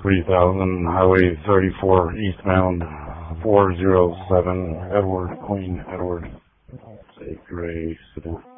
3000, Highway 34, eastbound, 407, Edward, Queen Edward, say Gray Sedan.